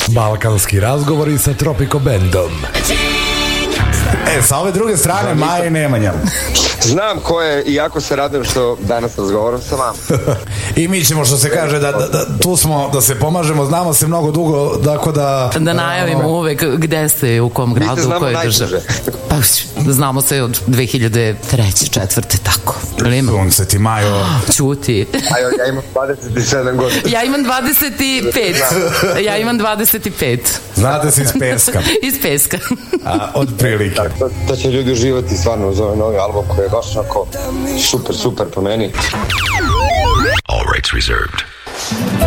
Balkanski razgovori sa Tropico Bandom. Sa ove druge strane Maja i Nemanja. Znam ko je, iako se radujem što danas razgovaram sa vama. I mi ćemo, što se kaže, da tu smo da se pomažemo, znamo se mnogo dugo, tako da... Da najavimo uvek gde ste, u kom gradu, u kojoj državi. Pa znamo se od 2003. 2004. tako. Sunce ti, Majo. Ćuti. Majo, ja imam 27 godina. Ja imam 25. Ja imam 25. Znate se iz Peska. Iz Peska. Od prilike. To će ljudi uživati stvarno uz ovaj novi album koji je baš onako super po meni. All rights reserved.